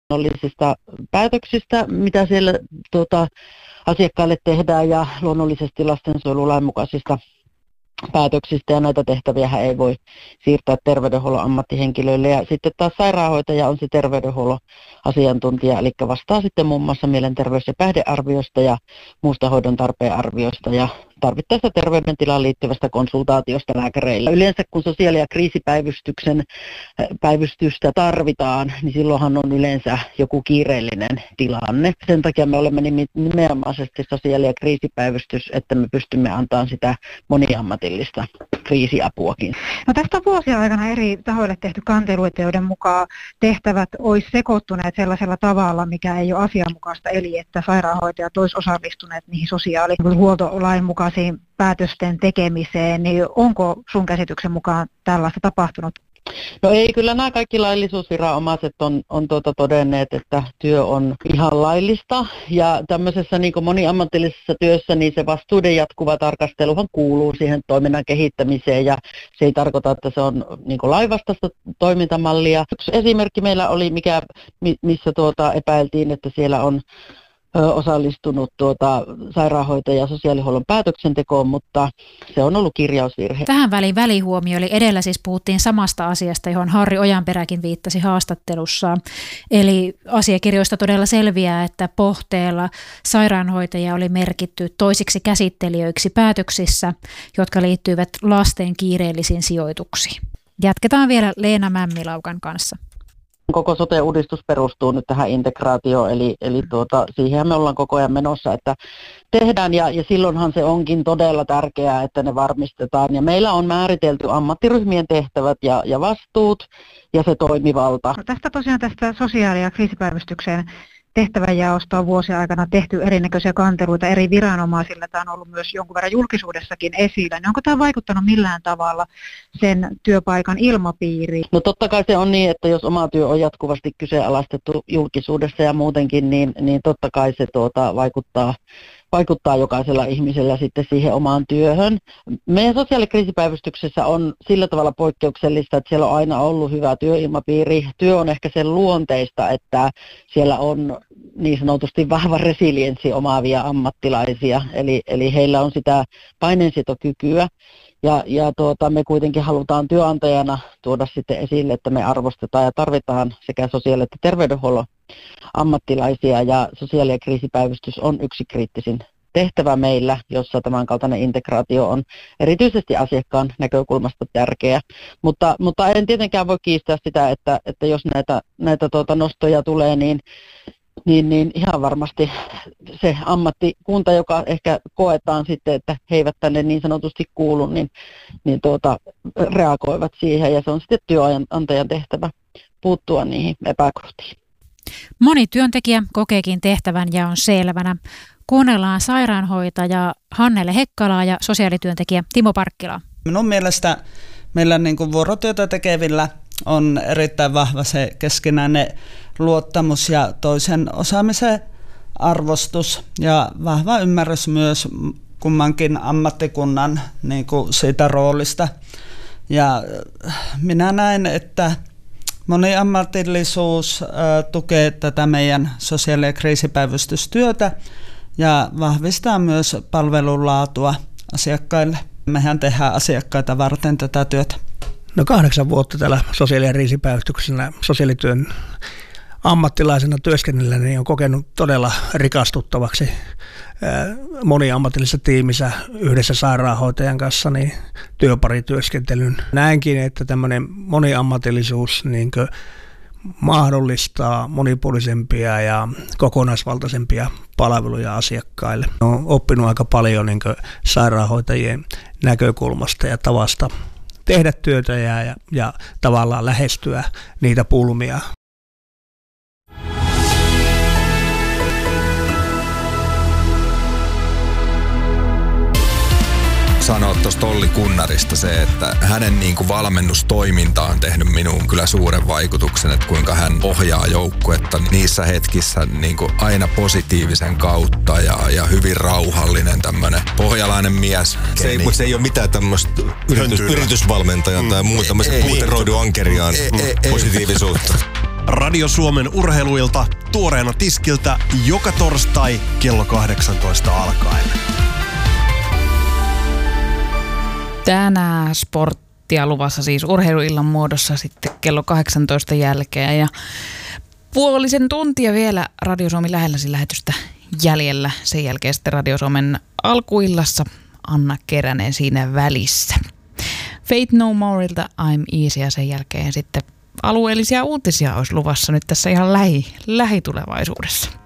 luonnollisista päätöksistä, mitä siellä asiakkaille tehdään ja luonnollisesti lastensuojelulain mukaisista päätöksistä ja näitä tehtäviä ei voi siirtää terveydenhuollon ammattihenkilöille. Ja sitten taas sairaanhoitaja on se terveydenhuollon asiantuntija, eli vastaa sitten muun muassa mielenterveys- ja päihdearviosta ja muusta hoidon tarpeen arviosta ja tarvittaessa terveydentilaan liittyvästä konsultaatiosta lääkäreillä. Yleensä kun sosiaali- ja kriisipäivystyksen päivystystä tarvitaan, niin silloinhan on yleensä joku kiireellinen tilanne. Sen takia me olemme nimenomaisesti sosiaali- ja kriisipäivystys, että me pystymme antamaan sitä moniammatillista kriisiapuakin. No tästä on vuosien aikana eri tahoille tehty kanteluita, joiden mukaan tehtävät olisi sekoittuneet sellaisella tavalla, mikä ei ole asianmukaista, eli että sairaanhoitajat olisi osallistuneet niihin sosiaalihuoltolain mukaisiin päätösten tekemiseen, niin onko sun käsityksen mukaan tällaista tapahtunut? No ei, kyllä nämä kaikki laillisuusviranomaiset on todenneet, että työ on ihan laillista ja tämmöisessä niin kuin moniammatillisessa työssä niin se vastuuden jatkuva tarkasteluhan kuuluu siihen toiminnan kehittämiseen ja se ei tarkoita, että se on niin kuin lainvastaista toimintamallia. Yksi esimerkki meillä oli, missä epäiltiin, että siellä on osallistunut sairaanhoitaja sosiaalihuollon päätöksentekoon, mutta se on ollut kirjausvirhe. Tähän väliin välihuomio, eli edellä siis puhuttiin samasta asiasta, johon Harri Ojanperäkin viittasi haastattelussaan. Eli asiakirjoista todella selviää, että Pohteella sairaanhoitaja oli merkitty toisiksi käsittelijöiksi päätöksissä, jotka liittyivät lasten kiireellisiin sijoituksiin. Jatketaan vielä Leena Mämmilaukan kanssa. Koko sote-uudistus perustuu nyt tähän integraatioon, eli siihen me ollaan koko ajan menossa, että tehdään ja silloinhan se onkin todella tärkeää, että ne varmistetaan. Ja meillä on määritelty ammattiryhmien tehtävät ja vastuut ja se toimivalta. No tästä sosiaali- ja kriisipäivystyksen tehtävänjaosta on vuosien aikana tehty erinäköisiä kanteluita eri viranomaisilla. Tämä on ollut myös jonkun verran julkisuudessakin esillä. Niin onko tämä vaikuttanut millään tavalla sen työpaikan ilmapiiriin? No totta kai se on niin, että jos oma työ on jatkuvasti kyseenalaistettu julkisuudessa ja muutenkin, niin totta kai se vaikuttaa jokaisella ihmisellä sitten siihen omaan työhön. Meidän sosiaalikriisipäivystyksessä on sillä tavalla poikkeuksellista, että siellä on aina ollut hyvä työilmapiiri. Työ on ehkä sen luonteista, että siellä on niin sanotusti vahva resilienssi omaavia ammattilaisia, eli heillä on sitä paineensietokykyä. Ja me kuitenkin halutaan työnantajana tuoda sitten esille, että me arvostetaan ja tarvitaan sekä sosiaali- että terveydenhuollon ammattilaisia ja sosiaali- ja kriisipäivystys on yksi kriittisin tehtävä meillä, jossa tämän kaltainen integraatio on erityisesti asiakkaan näkökulmasta tärkeä. Mutta en tietenkään voi kiistää sitä, että jos näitä nostoja tulee, niin ihan varmasti se ammattikunta, joka ehkä koetaan sitten, että he eivät tänne niin sanotusti kuulu, niin reagoivat siihen ja se on sitten työnantajan tehtävä puuttua niihin epäkohtiin. Moni työntekijä kokeekin tehtävän ja on selvänä. Kuunnellaan sairaanhoitaja Hannele Hekkalaa ja sosiaalityöntekijä Timo Parkkilaa. Minun mielestä meillä vuorotyötä tekevillä on erittäin vahva se keskinäinen luottamus ja toisen osaamisen arvostus ja vahva ymmärrys myös kummankin ammattikunnan siitä roolista. Ja minä näen, että moniammatillisuus tukee tätä meidän sosiaali- ja kriisipäivystystyötä ja vahvistaa myös palvelun laatua asiakkaille. Mehän tehdään asiakkaita varten tätä työtä. No 8 vuotta täällä sosiaali- ja kriisipäivystyksessä sosiaalityön ammattilaisena työskennellä niin on kokenut todella rikastuttavaksi moniammatillisessa tiimissä yhdessä sairaanhoitajan kanssa niin työparityöskentelyn. Näenkin, että tämmöinen moniammatillisuus mahdollistaa monipuolisempia ja kokonaisvaltaisempia palveluja asiakkaille. Olen oppinut aika paljon sairaanhoitajien näkökulmasta ja tavasta tehdä työtä ja tavallaan lähestyä niitä pulmia. Sanoa tuosta Olli Kunnarista se, että hänen valmennustoiminta on tehnyt minuun kyllä suuren vaikutuksen, että kuinka hän ohjaa joukkuetta niissä hetkissä aina positiivisen kautta ja hyvin rauhallinen tämmöinen pohjalainen mies. Mutta se ei ole mitään tämmöistä yritysvalmentajan tai muuta tämmöisen puuteroidun ankeriaan positiivisuutta. Radio Suomen urheiluilta tuoreena tiskiltä joka torstai kello 18 alkaen. Tänään sporttia luvassa siis urheiluillan muodossa sitten kello 18 jälkeen ja puolisen tuntia vielä Radio Suomi lähelläsi lähetystä jäljellä. Sen jälkeen sitten Radio Suomen alkuillassa Anna Keränen siinä välissä. Faith No Moreilta I'm Easy ja sen jälkeen sitten alueellisia uutisia olisi luvassa nyt tässä ihan lähitulevaisuudessa.